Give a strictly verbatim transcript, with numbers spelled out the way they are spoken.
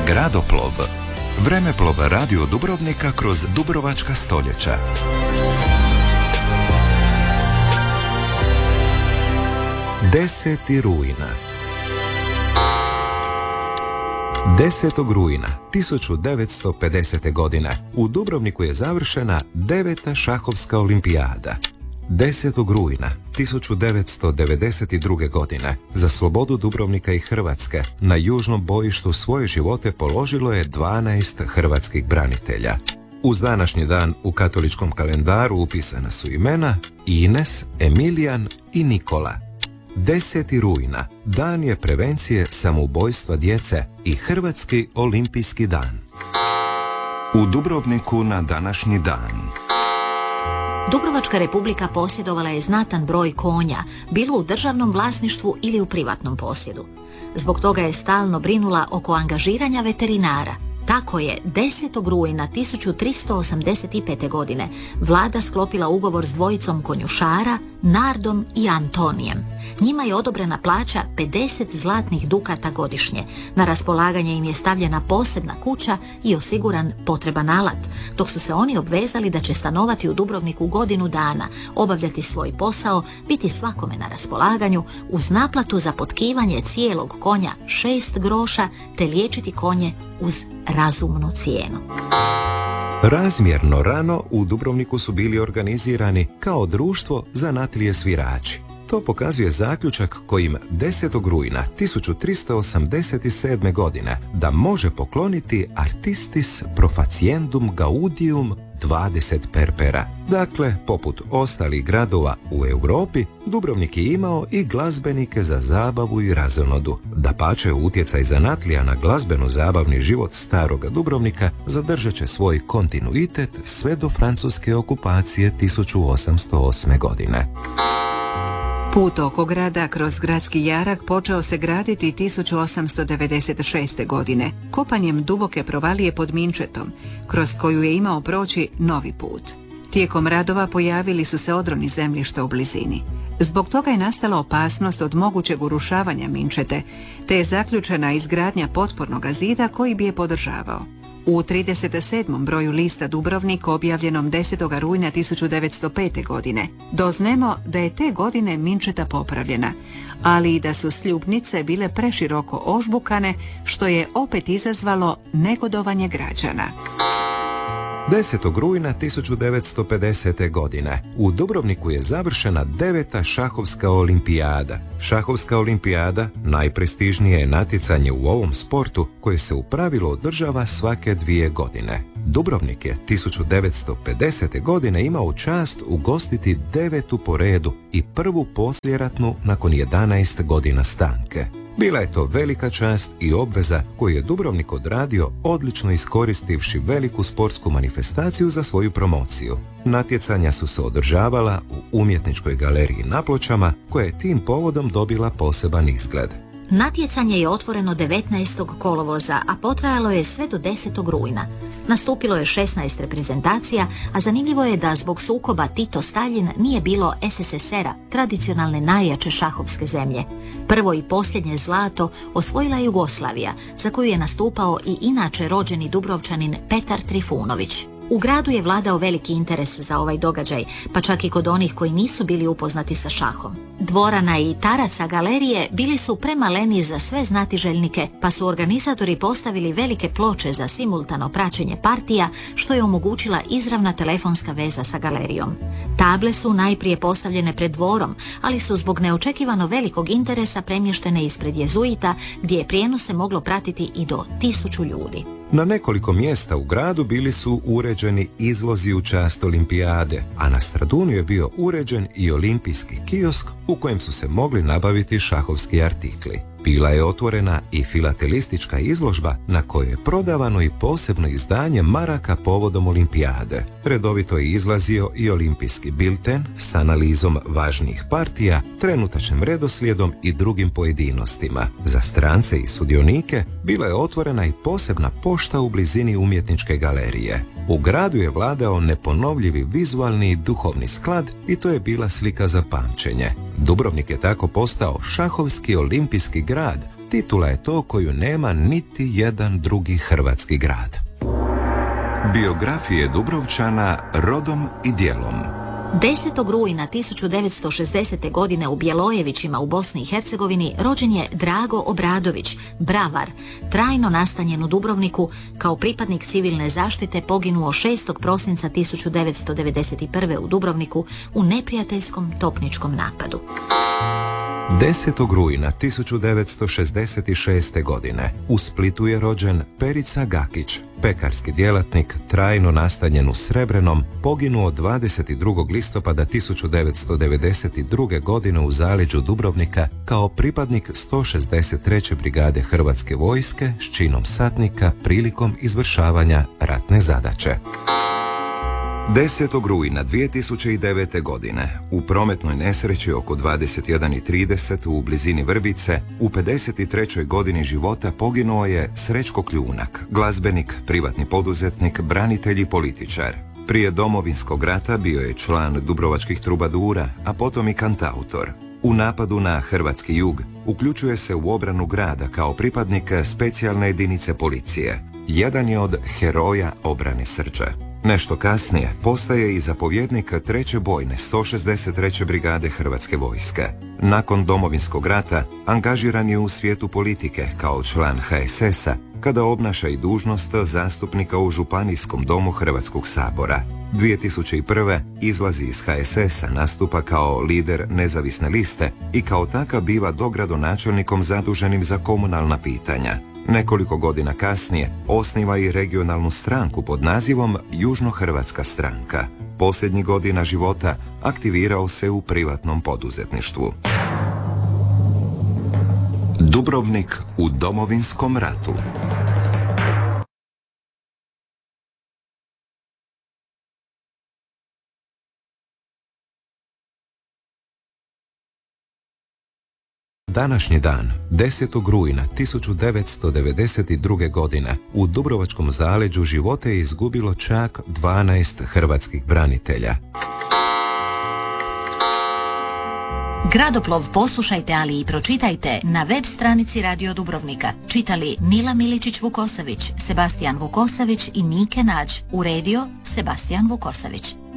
Gradoplov. Vremeplov radio Dubrovnika kroz dubrovačka stoljeća. Deseti rujna. desetog rujna tisuću devetsto pedesete. godine u Dubrovniku je završena deveta šahovska olimpijada. desetog rujna tisuću devetsto devedeset druge. godine za slobodu Dubrovnika i Hrvatske na južnom bojištu svoje živote položilo je dvanaest hrvatskih branitelja. Uz današnji dan u katoličkom kalendaru upisana su imena Ines, Emilijan i Nikola. deseti rujna dan je prevencije samoubojstva djece i Hrvatski olimpijski dan. U Dubrovniku na današnji dan. Dubrovačka republika posjedovala je znatan broj konja, bilo u državnom vlasništvu ili u privatnom posjedu. Zbog toga je stalno brinula oko angažiranja veterinara. Tako je desetog rujna tisuću tristo osamdeset pete. godine vlada sklopila ugovor s dvojicom konjušara, Nardom i Antonijem. Njima je odobrena plaća pedeset zlatnih dukata godišnje. Na raspolaganje im je stavljena posebna kuća i osiguran potreban alat, dok su se oni obvezali da će stanovati u Dubrovniku godinu dana, obavljati svoj posao, biti svakome na raspolaganju, uz naplatu za potkivanje cijelog konja šest groša, te liječiti konje uz razumnu cijenu. Razmjerno rano u Dubrovniku su bili organizirani kao društvo zanatlije svirači. To pokazuje zaključak kojim desetog rujna tisuću tristo osamdeset sedme. godine da može pokloniti Artistis Profaciendum Gaudium dvadeset perpera. Dakle, poput ostalih gradova u Europi, Dubrovnik je imao i glazbenike za zabavu i razonodu. Dapače, utjecaj zanatlija na glazbeno-zabavni život staroga Dubrovnika zadržat će svoj kontinuitet sve do francuske okupacije tisuću osamsto osme. godine. Put oko grada kroz gradski jarak počeo se graditi tisuću osamsto devedeset šeste. godine, kopanjem duboke provalije pod Minčetom, kroz koju je imao proći novi put. Tijekom radova pojavili su se odroni zemljišta u blizini. Zbog toga je nastala opasnost od mogućeg urušavanja Minčete, te je zaključena izgradnja potpornog zida koji bi je podržavao. U trideset sedmom broju lista Dubrovnik objavljenom desetog rujna tisuću devetsto pete. godine doznemo da je te godine Minčeta popravljena, ali i da su sljupnice bile preširoko ožbukane, što je opet izazvalo negodovanje građana. desetog rujna tisuću devetsto pedesete. godine u Dubrovniku je završena deveta šahovska olimpijada. Šahovska olimpijada najprestižnije je natjecanje u ovom sportu koje se u pravilu održava svake dvije godine. Dubrovnik je tisuću devetsto pedesete. godine imao čast ugostiti devetu po redu i prvu poslijeratnu nakon jedanaest godina stanke. Bila je to velika čast i obveza koju je Dubrovnik odradio odlično iskoristivši veliku sportsku manifestaciju za svoju promociju. Natjecanja su se održavala u umjetničkoj galeriji na Pločama, koja je tim povodom dobila poseban izgled. Natjecanje je otvoreno devetnaestog kolovoza, a potrajalo je sve do desetog rujna. Nastupilo je šesnaest reprezentacija, a zanimljivo je da zbog sukoba Tito-Staljin nije bilo es es es era, tradicionalne najjače šahovske zemlje. Prvo i posljednje zlato osvojila je Jugoslavija, za koju je nastupao i inače rođeni Dubrovčanin Petar Trifunović. U gradu je vladao veliki interes za ovaj događaj, pa čak i kod onih koji nisu bili upoznati sa šahom. Dvorana i taraca galerije bili su premaleni za sve znatiželjnike, pa su organizatori postavili velike ploče za simultano praćenje partija, što je omogućila izravna telefonska veza sa galerijom. Table su najprije postavljene pred dvorom, ali su zbog neočekivano velikog interesa premještene ispred jezuita, gdje je prijenose moglo pratiti i do tisuću ljudi. Na nekoliko mjesta u gradu bili su uređeni izlozi u čast olimpijade, a na Stradunu je bio uređen i olimpijski kiosk u kojem su se mogli nabaviti šahovski artikli. Bila je otvorena i filatelistička izložba na kojoj je prodavano i posebno izdanje maraka povodom olimpijade. Redovito je izlazio i olimpijski bilten s analizom važnijih partija, trenutačnim redoslijedom i drugim pojedinostima. Za strance i sudionike bila je otvorena i posebna pošta u blizini umjetničke galerije. U gradu je vladao neponovljivi vizualni i duhovni sklad i to je bila slika za pamćenje. Dubrovnik je tako postao šahovski olimpijski grad, Titula je to koju nema niti jedan drugi hrvatski grad. Biografije Dubrovčana rodom i djelom. desetog rujna tisuću devetsto šezdesete. godine u Bjelojevićima u Bosni i Hercegovini rođen je Drago Obradović, bravar, trajno nastanjen u Dubrovniku, kao pripadnik civilne zaštite poginuo šestog prosinca tisuću devetsto devedeset prve. u Dubrovniku u neprijateljskom topničkom napadu. desetog rujna tisuću devetsto šezdeset šeste. godine u Splitu je rođen Perica Gakić, pekarski djelatnik, trajno nastanjen u Srebrenom, poginuo dvadeset drugog listopada tisuću devetsto devedeset druge. godine u zaleđu Dubrovnika kao pripadnik sto šezdeset treće. brigade Hrvatske vojske s činom satnika prilikom izvršavanja ratne zadaće. desetog rujna dvije tisuće devete. godine u prometnoj nesreći oko dvadeset jedan i trideset u blizini Vrbice u pedeset trećoj. godini života poginuo je Srećko Kljunak, glazbenik, privatni poduzetnik, branitelj i političar. Prije Domovinskog rata bio je član Dubrovačkih trubadura, a potom i kantautor. U napadu na hrvatski jug uključuje se u obranu grada kao pripadnik specijalne jedinice policije. Jedan je od heroja obrane Srđe. Nešto kasnije postaje i zapovjednik treće bojne sto šezdeset treće. brigade Hrvatske vojske. Nakon Domovinskog rata angažiran je u svijetu politike kao član ha es esa, kada obnaša i dužnost zastupnika u Županijskom domu Hrvatskog sabora. dvije tisuće prve. izlazi iz ha es esa, nastupa kao lider nezavisne liste i kao takav biva dogradonačelnikom zaduženim za komunalna pitanja. Nekoliko godina kasnije osniva i regionalnu stranku pod nazivom Južnohrvatska stranka. Posljednjih godina života aktivirao se u privatnom poduzetništvu. Dubrovnik u Domovinskom ratu. Današnji dan, desetog rujna tisuću devetsto devedeset druge. godine, u Dubrovačkom zaleđu živote je izgubilo čak dvanaest hrvatskih branitelja. Gradoplov poslušajte, ali i pročitajte na web stranici Radio Dubrovnika. Čitali Mila Miličić-Vukosavić, Sebastijan Vukosavić i Nike Nađ. Uredio Sebastijan Vukosavić.